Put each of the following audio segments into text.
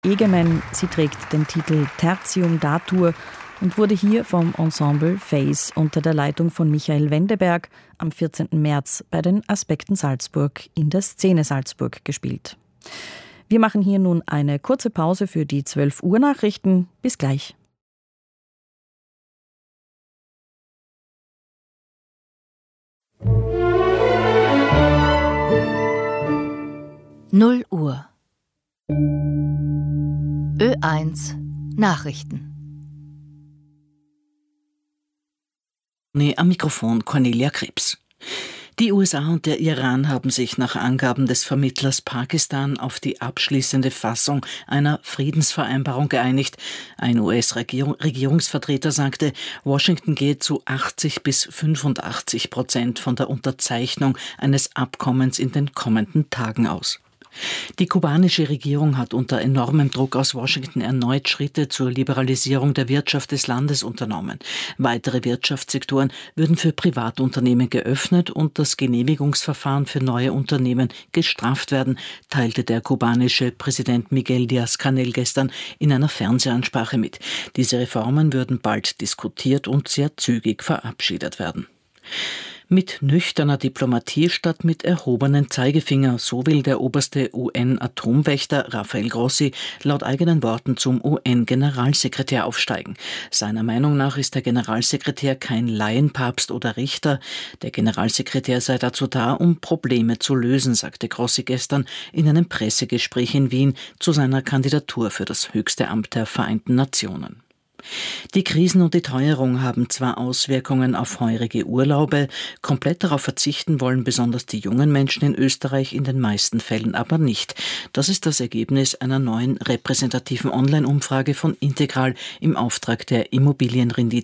Egemen. Sie trägt den Titel Tertium Datur und wurde hier vom Ensemble Phase unter der Leitung von Michael Wendeberg am 14. März bei den Aspekten Salzburg in der Szene Salzburg gespielt. Wir machen hier nun eine kurze Pause für die 12 Uhr Nachrichten. Bis gleich. Null Uhr. Ö1 Nachrichten. Am Mikrofon Cornelia Krebs. Die USA und der Iran haben sich nach Angaben des Vermittlers Pakistan auf die abschließende Fassung einer Friedensvereinbarung geeinigt. Ein US-Regierungsvertreter sagte, Washington geht zu 80-85% von der Unterzeichnung eines Abkommens in den kommenden Tagen aus. Die kubanische Regierung hat unter enormem Druck aus Washington erneut Schritte zur Liberalisierung der Wirtschaft des Landes unternommen. Weitere Wirtschaftssektoren würden für Privatunternehmen geöffnet und das Genehmigungsverfahren für neue Unternehmen gestrafft werden, teilte der kubanische Präsident Miguel Díaz-Canel gestern in einer Fernsehansprache mit. Diese Reformen würden bald diskutiert und sehr zügig verabschiedet werden. Mit nüchterner Diplomatie statt mit erhobenen Zeigefinger, so will der oberste UN-Atomwächter Rafael Grossi laut eigenen Worten zum UN-Generalsekretär aufsteigen. Seiner Meinung nach ist der Generalsekretär kein Laienpapst oder Richter. Der Generalsekretär sei dazu da, um Probleme zu lösen, sagte Grossi gestern in einem Pressegespräch in Wien zu seiner Kandidatur für das höchste Amt der Vereinten Nationen. Die Krisen und die Teuerung haben zwar Auswirkungen auf heurige Urlaube, komplett darauf verzichten wollen besonders die jungen Menschen in Österreich in den meisten Fällen aber nicht. Das ist das Ergebnis einer neuen repräsentativen Online-Umfrage von Integral im Auftrag der Immobilienrendite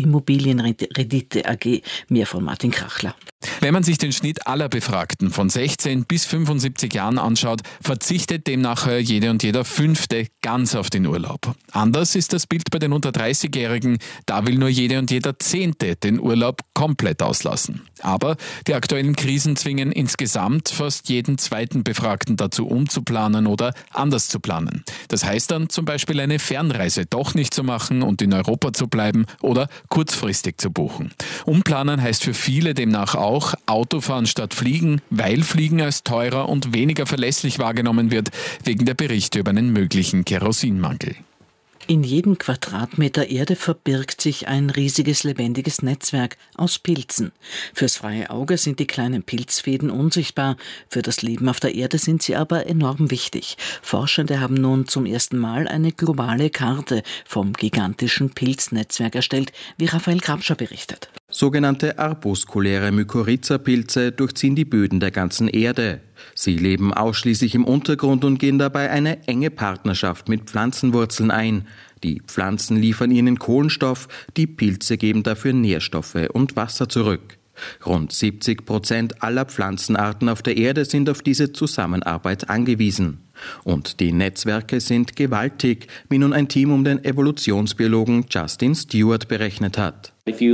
AG. Mehr von Martin Krachler. Wenn man sich den Schnitt aller Befragten von 16 bis 75 Jahren anschaut, verzichtet demnach jede und jeder Fünfte ganz auf den Urlaub. Anders ist das Bild bei den unter 30-Jährigen. Da will nur jede und jeder Zehnte den Urlaub komplett auslassen. Aber die aktuellen Krisen zwingen insgesamt fast jeden zweiten Befragten dazu, umzuplanen oder anders zu planen. Das heißt dann zum Beispiel eine Fernreise doch nicht zu machen und in Europa zu bleiben oder kurzfristig zu buchen. Umplanen heißt für viele demnach auch Autofahren statt Fliegen, weil Fliegen als teurer und weniger verlässlich wahrgenommen wird, wegen der Berichte über einen möglichen Kerosinmangel. In jedem Quadratmeter Erde verbirgt sich ein riesiges lebendiges Netzwerk aus Pilzen. Fürs freie Auge sind die kleinen Pilzfäden unsichtbar, für das Leben auf der Erde sind sie aber enorm wichtig. Forschende haben nun zum ersten Mal eine globale Karte vom gigantischen Pilznetzwerk erstellt, wie Raphael Grabscher berichtet. Sogenannte arbuskuläre Mykorrhiza-Pilze durchziehen die Böden der ganzen Erde. Sie leben ausschließlich im Untergrund und gehen dabei eine enge Partnerschaft mit Pflanzenwurzeln ein. Die Pflanzen liefern ihnen Kohlenstoff, die Pilze geben dafür Nährstoffe und Wasser zurück. Rund 70% aller Pflanzenarten auf der Erde sind auf diese Zusammenarbeit angewiesen. Und die Netzwerke sind gewaltig, wie nun ein Team um den Evolutionsbiologen Justin Stewart berechnet hat.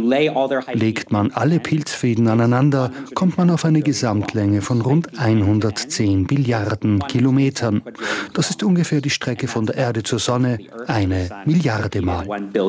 Legt man alle Pilzfäden aneinander, kommt man auf eine Gesamtlänge von rund 110 Billiarden Kilometern. Das ist ungefähr die Strecke von der Erde zur Sonne, 1 Milliarde Mal.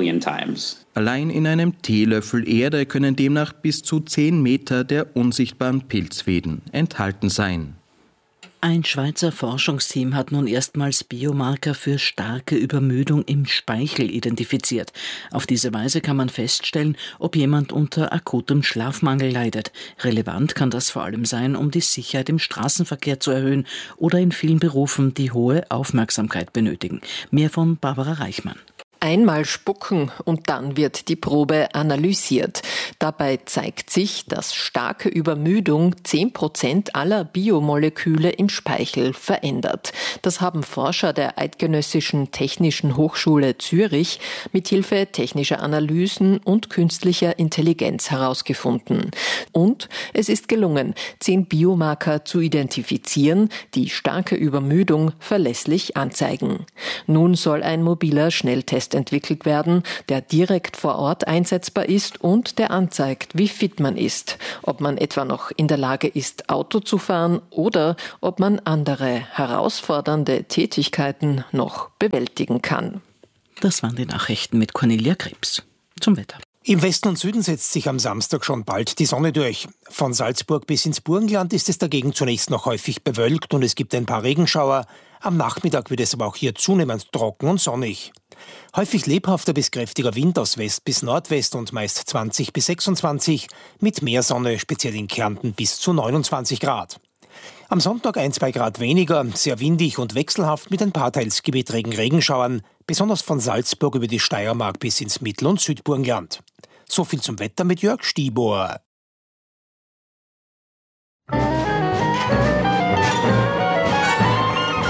Allein in einem Teelöffel Erde können demnach bis zu 10 Meter der unsichtbaren Pilzfäden enthalten sein. Ein Schweizer Forschungsteam hat nun erstmals Biomarker für starke Übermüdung im Speichel identifiziert. Auf diese Weise kann man feststellen, ob jemand unter akutem Schlafmangel leidet. Relevant kann das vor allem sein, um die Sicherheit im Straßenverkehr zu erhöhen oder in vielen Berufen, die hohe Aufmerksamkeit benötigen. Mehr von Barbara Reichmann. Einmal spucken und dann wird die Probe analysiert. Dabei zeigt sich, dass starke Übermüdung 10% aller Biomoleküle im Speichel verändert. Das haben Forscher der Eidgenössischen Technischen Hochschule Zürich mithilfe technischer Analysen und künstlicher Intelligenz herausgefunden. Und es ist gelungen, 10 Biomarker zu identifizieren, die starke Übermüdung verlässlich anzeigen. Nun soll ein mobiler Schnelltest Test entwickelt werden, der direkt vor Ort einsetzbar ist und der anzeigt, wie fit man ist, ob man etwa noch in der Lage ist, Auto zu fahren oder ob man andere herausfordernde Tätigkeiten noch bewältigen kann. Das waren die Nachrichten mit Cornelia Krebs. Zum Wetter. Im Westen und Süden setzt sich am Samstag schon bald die Sonne durch. Von Salzburg bis ins Burgenland ist es dagegen zunächst noch häufig bewölkt und es gibt ein paar Regenschauer. Am Nachmittag wird es aber auch hier zunehmend trocken und sonnig. Häufig lebhafter bis kräftiger Wind aus West bis Nordwest und meist 20 bis 26, mit mehr Sonne, speziell in Kärnten bis zu 29 Grad. Am Sonntag 1-2 Grad weniger, sehr windig und wechselhaft mit ein paar teils gewittrigen Regenschauern, besonders von Salzburg über die Steiermark bis ins Mittel- und Südburgenland. So viel zum Wetter mit Jörg Stieber.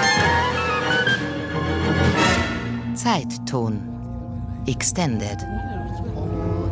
Zeitton. Extended.